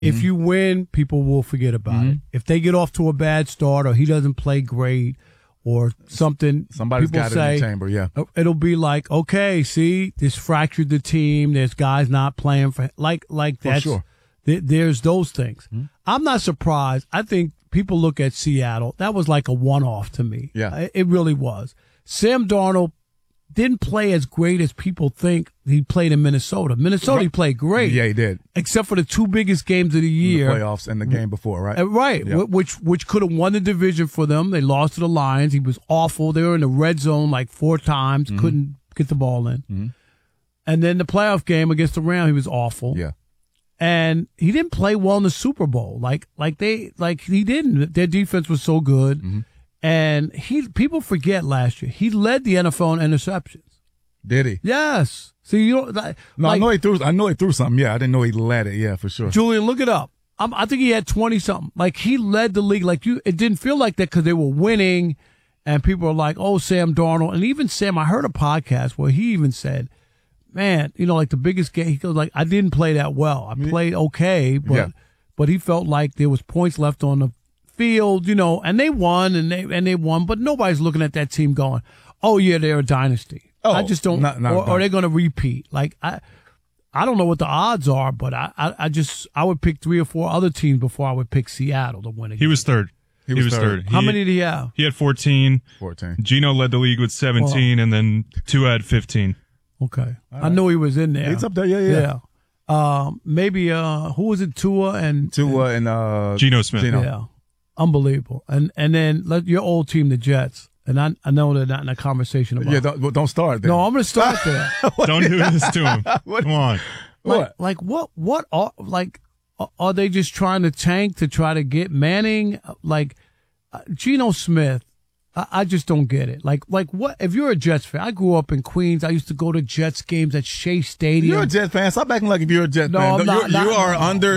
If you win, people will forget about it. If they get off to a bad start or he doesn't play great or something, somebody's people got say, it in the chamber, yeah. It'll be like, okay, see, this fractured the team. There's guys not playing for like that's, sure. There's those things. I'm not surprised. I think people look at Seattle. That was like a one-off to me. Yeah. It really was. Sam Darnold didn't play as great as people think he played in Minnesota. He played great. Yeah, he did. Except for the two biggest games of the year. The playoffs and the game before, right? Right, Yeah. which could have won the division for them. They lost to the Lions. He was awful. They were in the red zone like 4 times, couldn't get the ball in. And then the playoff game against the Rams, he was awful. Yeah. And he didn't play well in the Super Bowl. He didn't. Their defense was so good. And people forget last year, he led the NFL in interceptions. Did he? Yes. See, you don't. No, I know he threw something. Yeah, I didn't know he led it. Yeah, for sure. Julian, look it up. I think he had 20 something. Like he led the league. It didn't feel like that because they were winning, and people are like, "Oh, Sam Darnold." And even Sam, I heard a podcast where he even said, "Man, like the biggest game." He goes like, "I didn't play that well. I played okay, but he felt like there was points left on the field, and they won and they won, but nobody's looking at that team going, oh yeah, they're a dynasty. I just don't, or they're going to repeat. Like I don't know what the odds are, but I would pick 3 or 4 other teams before I would pick Seattle to win again. He was third. He was third. How many did he have? He had 14. Gino led the league with 17, and then Tua had 15. Okay, I knew he was in there. He's up there. Yeah. Maybe who was it? Tua and Geno Smith. Yeah. Unbelievable. And then let your old team, the Jets, and I know they're not in a conversation about. Yeah, don't start there. No, I'm going to start there. Don't do this to him. Come on. Are they just trying to tank to try to get Manning? Geno Smith, I just don't get it. Like what? If you're a Jets fan, I grew up in Queens. I used to go to Jets games at Shea Stadium. You're a Jets fan. Stop acting like if you're a Jets fan. I'm not, you are under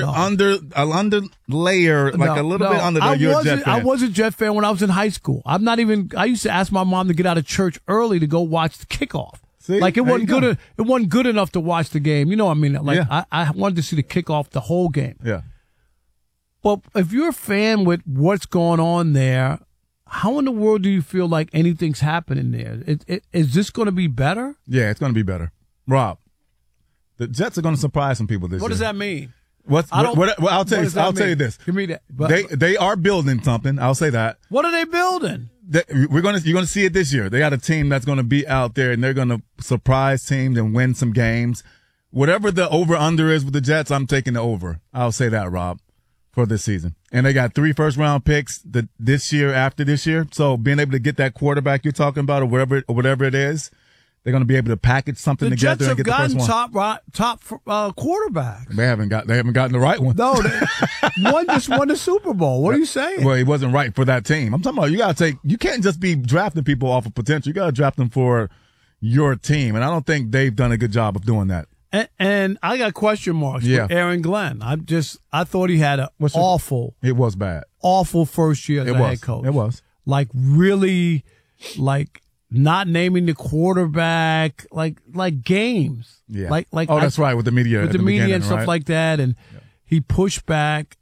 layer, like a little bit under there. You're a Jets fan. I was a Jet fan when I was in high school. I used to ask my mom to get out of church early to go watch the kickoff. See? Like it wasn't good. It wasn't good enough to watch the game. You know what I mean? Like I wanted to see the kickoff the whole game. Yeah. But if you're a fan with what's going on there, how in the world do you feel like anything's happening there? Is this going to be better? Yeah, it's going to be better. Rob, the Jets are going to surprise some people this year. What does that mean? I'll tell you this. Give me that. They are building something. I'll say that. What are they building? You're going to see it this year. They got a team that's going to be out there and they're going to surprise teams and win some games. Whatever the over under is with the Jets, I'm taking the over. I'll say that, Rob, for this season. And they got 3 first-round picks this year after this year. So being able to get that quarterback you're talking about or whatever it is, they're going to be able to package something together and get the first one. The Jets have gotten top quarterbacks. They haven't gotten the right one. No, one just won the Super Bowl. What are you saying? Well, he wasn't right for that team. I'm talking about you can't just be drafting people off of potential. You got to draft them for your team. And I don't think they've done a good job of doing that. And I got question marks for Aaron Glenn. I thought he had It was bad. Awful first year as a head coach. It was. Like really, like not naming the quarterback, like games. Yeah. Like that's right, with the media. With the media and stuff like that. And he pushed back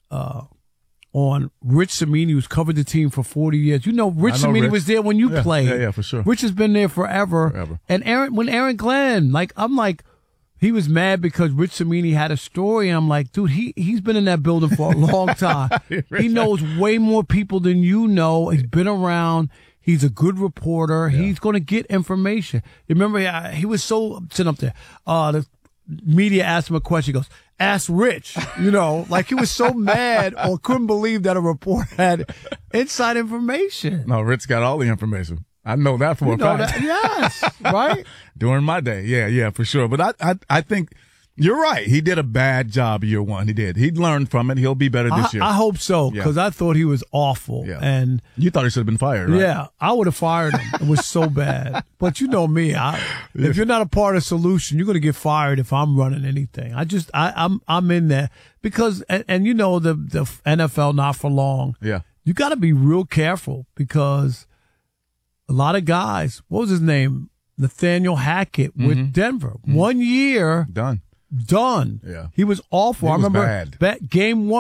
on Rich Cimini, who's covered the team for 40 years. Rich Cimini was there when you played. Yeah, for sure. Rich has been there forever. And Aaron Glenn, he was mad because Rich Cimini had a story, and I'm like, dude, he's been in that building for a long time. He knows way more people than you know. He's been around. He's a good reporter. Yeah. He's going to get information. Remember, he was so sitting up there. The media asked him a question. He goes, ask Rich. He was so mad or couldn't believe that a reporter had inside information. No, Rich got all the information. I know that for a fact. Yes, right? During my day. Yeah, for sure. But I think you're right. He did a bad job year one. He did. He learned from it. He'll be better this year. I hope so, because I thought he was awful. Yeah. And you thought he should have been fired, right? Yeah, I would have fired him. It was so bad. But you know me. If you're not a part of the solution, you're going to get fired if I'm running anything. I'm in there. Because, and the NFL not for long. Yeah. You got to be real careful because a lot of guys, what was his name? Nathaniel Hackett with Denver. 1 year. Done. done. Yeah. He was awful. He I was remember bad. game 1.